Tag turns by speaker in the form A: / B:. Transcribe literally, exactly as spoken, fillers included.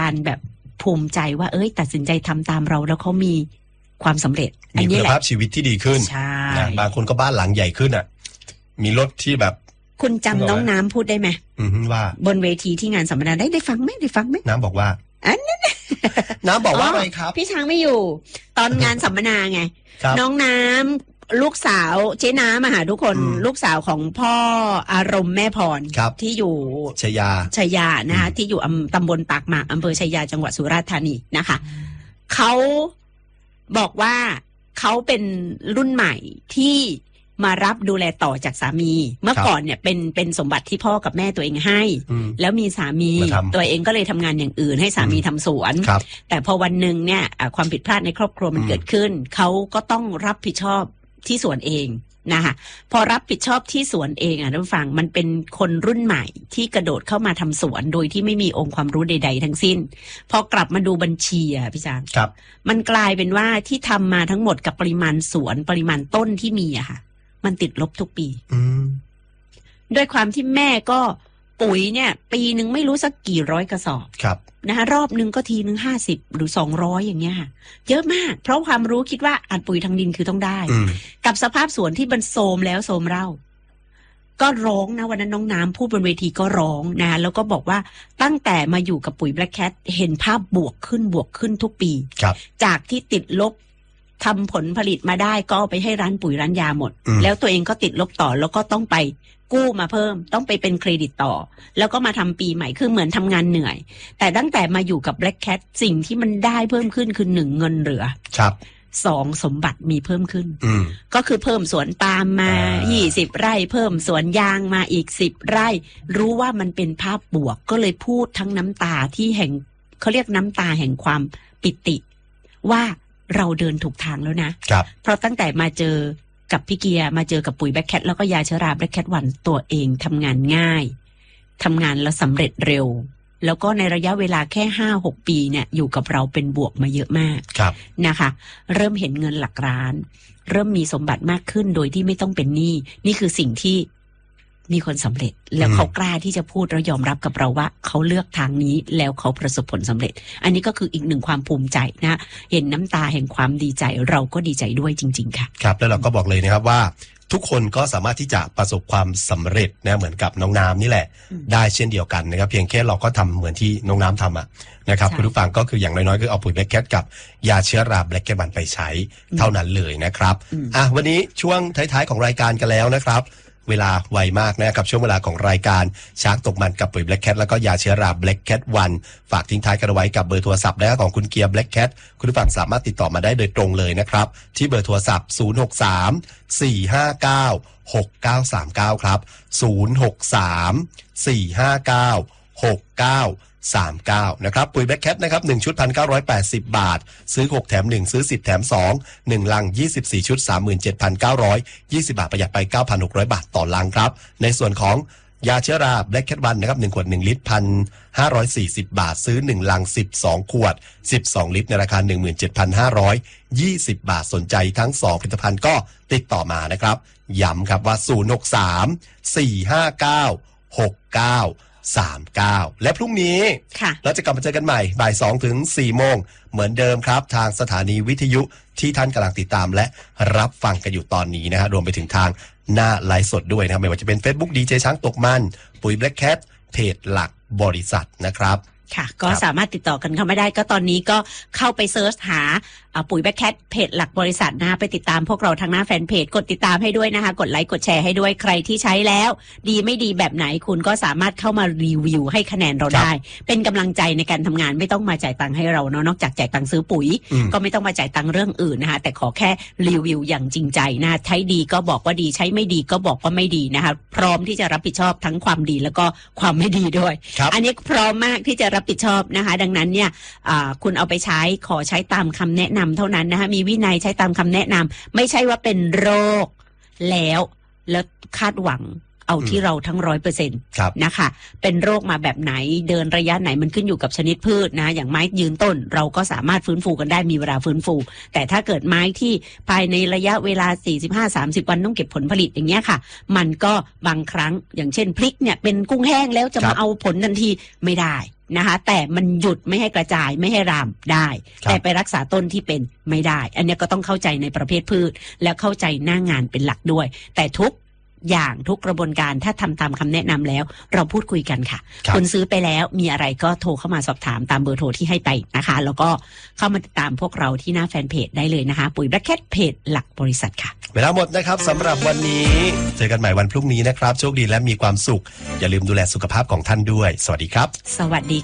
A: การแบบภูมิใจว่าเอ้ยตัดสินใจทำตามเราแล้วเขามีความสำเร็จ
B: มีคุณภาพชีวิตที่ดีขึ้นนะบางคนก็บ้านหลังใหญ่ขึ้นอ่ะมีรถที่แบบ
A: คุณจำน้องน้ำพูดได้ไหม
B: ว่า
A: บนเวทีที่งานสัมมนาได้ได้ฟังไหมได้ฟังไหม
B: น้ำบอกว่า
A: อันนั้น
B: น้ำบอกว่าอะไรครับ
A: พี่ช้างไม่อยู่ตอนงานสัมมนาไงน้องน้ำลูกสาวเจ๊น้ำมาหาทุกคนลูกสาวของพ่ออารมณ์แม่พรที่อยู่
B: ชัยยา
A: ชัยยานะคะที่อยู่ตำบลปากหมากอำเภอชัยยาจังหวัดสุราษฎร์ธานีนะคะเขาบอกว่าเขาเป็นรุ่นใหม่ที่มารับดูแลต่อจากสามีเมื่อก่อนเนี่ยเป็นเป็นสมบัติที่พ่อกับแม่ตัวเองให้แล้วมีสามีตัวเองก็เลยทำงานอย่างอื่นให้สามีทำสวนแต่พอวันหนึ่งเนี่ยความผิดพลาดในครอบครัวมันเกิดขึ้นเขาก็ต้องรับผิดชอบที่สวนเองนะคะพอรับผิดชอบที่สวนเองอ่ะท่านผู้ฟังมันเป็นคนรุ่นใหม่ที่กระโดดเข้ามาทำสวนโดยที่ไม่มีองค์ความรู้ใดๆทั้งสิ้นพอกลับมาดูบัญชีอ่ะพี่จาง
B: ครับ
A: มันกลายเป็นว่าที่ทำมาทั้งหมดกับปริมาณสวนปริมาณต้นที่มีอะค่ะมันติดลบทุกปีด้วยความที่แม่ก็ปุ๋ยเนี่ยปีหนึ่งไม่รู้สักกี่ร้อยกระสอบ
B: ครับ
A: นะคะรอบหนึ่งก็ทีหนึ่งห้าสิบหรือสองร้อยอย่างเงี้ยค่ะเยอะมากเพราะความรู้คิดว่าอัดปุ๋ยทางดินคือต้องได้กับสภาพสวนที่มันโทรมแล้วโทรมเล่าก็ร้องนะวันนั้นน้องน้ำพูดบนเวทีก็ร้องนะแล้วก็บอกว่าตั้งแต่มาอยู่กับปุ๋ย Black Cat เห็นภาพบวกขึ้นบวกขึ้นทุกปีจากที่ติดลบทำผลผลิตมาได้ก็ไปให้ร้านปุ๋ยร้านยาหมดแล้วตัวเองก็ติดลบต่อแล้วก็ต้องไปกู้มาเพิ่มต้องไปเป็นเครดิตต่อแล้วก็มาทำปีใหม่คือเหมือนทำงานเหนื่อยแต่ตั้งแต่มาอยู่กับ Black Cat สิ่งที่มันได้เพิ่มขึ้นคือหนึ่งเงินเหลือ
B: ครับ
A: สองสมบัติมีเพิ่มขึ้นก็คือเพิ่มสวนปาล์มมายี่สิบไร่เพิ่มสวนยางมาอีกสิบไร่รู้ว่ามันเป็นภาพบวกก็เลยพูดทั้งน้ำตาที่แห่งเขาเรียกน้ำตาแห่งความปิติว่าเราเดินถูกทางแล้วนะครับเพราะตั้งแต่มาเจอกับพี่เกียร์มาเจอกับปุ๋ย Black Cat แล้วก็ยาเชื้อรา Black Cat วันตัวเองทำงานง่ายทำงานแล้วสำเร็จเร็วแล้วก็ในระยะเวลาแค่ ห้าหก ปีเนี่ยอยู่กับเราเป็นบวกมาเยอะมากนะคะเริ่มเห็นเงินหลักล้านเริ่มมีสมบัติมากขึ้นโดยที่ไม่ต้องเป็นหนี้นี่คือสิ่งที่มีคนสำเร็จแล้วเขากล้าที่จะพูดแล้วยอมรับกับเราว่าเขาเลือกทางนี้แล้วเขาประสบผลสำเร็จอันนี้ก็คืออีกหนึ่งความภูมิใจนะเห็นน้ำตาแห่งความดีใจเราก็ดีใจด้วยจริงๆค่ะ
B: ครับแล้วเราก็บอกเลยนะครับว่าทุกคนก็สามารถที่จะประสบความสำเร็จนะเหมือนกับน้องน้ำนี่แหละได้เช่นเดียวกันนะครับเพียงแค่เราก็ทำเหมือนที่น้องน้ำทำอ่ะนะครับคุณผู้ฟังก็คืออย่างน้อยๆคือเอาปุ๋ย Black Cat กับยาเชื้อรา Black Cat ไปใช้เท่านั้นเลยนะครับอ่ะวันนี้ช่วงท้ายๆของรายการกันแล้วนะครับเวลาไวมากนะครับช่วงเวลาของรายการช้างตกมันกับปุ๋ย Black Cat แล้วก็ยาเชื้อรา Black Cat วันฝากทิ้งท้ายกันไว้กับเบอร์โทรศัพท์และของคุณเกียร์ Black Cat คุณผู้ฟังสามารถติดต่อมาได้โดยตรงเลยนะครับที่เบอร์โทรศัพท์ศูนย์ หก สาม สี่ ห้า เก้า หก เก้า สาม เก้าครับศูนย์ หก สาม สี่ ห้า เก้า หก เก้า สาม เก้านะครับปุ๋ย Black Cat นะครับหนึ่งชุด หนึ่งพันเก้าร้อยแปดสิบ บาทซื้อหกแถมหนึ่งซื้อสิบแถมสอง หนึ่งลังยี่สิบสี่ชุด สามหมื่นเจ็ดพันเก้าร้อยยี่สิบ บาทประหยัดไป เก้าพันหกร้อย บาทต่อลังครับในส่วนของยาเชื้อรา Black Cat วันนะครับหนึ่งขวดหนึ่งลิตร หนึ่งพันห้าร้อยสี่สิบ บาทซื้อหนึ่งลังสิบสองขวดสิบสองลิตรในราคา หนึ่งหมื่นเจ็ดพันห้าร้อยยี่สิบ บาทสนใจทั้งสองผลิตภัณฑ์ก็ติดต่อมานะครับย้ำครับว่าศูนย์ หก สาม สี่ ห้า เก้า หก เก้า สาม เก้าและพรุ่งนี้เราจะกลับมาเจอกันใหม่บ่ายสองถึงสี่โมงเหมือนเดิมครับทางสถานีวิทยุที่ท่านกำลังติดตามและรับฟังกันอยู่ตอนนี้นะฮะรวมไปถึงทางหน้าไลฟ์สดด้วยนะครับไม่ว่าจะเป็น Facebook ดี เจ ช้างตกมันปุ๋ย Black Cat เพจหลักบริษัทนะครับ
A: ค่ะก็สามารถติดต่อกันเข้ามาได้ก็ตอนนี้ก็เข้าไปเซิร์ชหาปุ๋ย Black Cat เพจหลักบริษัทนะไปติดตามพวกเราทางหน้าแฟนเพจกดติดตามให้ด้วยนะคะกดไลค์กดแชร์ให้ด้วยใครที่ใช้แล้วดีไม่ดีแบบไหนคุณก็สามารถเข้ามารีวิวให้คะแนนเราได้เป็นกำลังใจในการทำงานไม่ต้องมาจ่ายตังค์ให้เราเนาะนอกจากจ่ายตังค์ซื้อปุ๋ยก็ไม่ต้องมาจ่ายตังค์เรื่องอื่นนะคะแต่ขอแค่รีวิวอย่างจริงใจนะใช้ดีก็บอกว่าดีใช้ไม่ดีก็บอกว่าไม่ดีนะคะพร้อมที่จะรับผิดชอบทั้งความดีแล้วก็ความไม่ดีด้วยอันนี้พร้อมมากที่จะรับผิดชอบนะคะดังนั้นเนี่ยคุณเอาไปใช้ขอใช้ตามคำแนะนำเท่านั้นนะคะมีวินัยใช้ตามคำแนะนำไม่ใช่ว่าเป็นโรคแล้วแล้วคาดหวังเอาที่เราทั้งร้อยเปอร์เซ็นต์นะคะเป็นโรคมาแบบไหนเดินระยะไหนมันขึ้นอยู่กับชนิดพืชนะอย่างไม้ยืนต้นเราก็สามารถฟื้นฟูกันได้มีเวลาฟื้นฟูแต่ถ้าเกิดไม้ที่ภายในระยะเวลา สี่สิบห้า สามสิบ วันต้องเก็บผลผลิตอย่างเงี้ยค่ะมันก็บางครั้งอย่างเช่นพริกเนี่ยเป็นกุ้งแห้งแล้วจะมาเอาผลทันทีไม่ได้นะคะแต่มันหยุดไม่ให้กระจายไม่ให้รามได้แต่ไปรักษาต้นที่เป็นไม่ได้อันนี้ก็ต้องเข้าใจในประเภทพืชแล้วเข้าใจหน้างานเป็นหลักด้วยแต่ทุกอย่างทุกกระบวนการถ้าทำตามคำแนะนำแล้วเราพูดคุยกันค่ะคุณซื้อไปแล้วมีอะไรก็โทรเข้ามาสอบถามตามเบอร์โทรที่ให้ไปนะคะแล้วก็เข้ามาติดตามพวกเราที่หน้าแฟนเพจได้เลยนะคะปุ๋ยแบล็คแคทเพจหลักบริษัทค่ะ
B: เวลาหมดนะครับสำหรับวันนี้เจอกันใหม่วันพรุ่งนี้นะครับโชคดีและมีความสุขอย่าลืมดูแลสุขภาพของท่านด้วยสวัสดีครับ
A: สวัสดี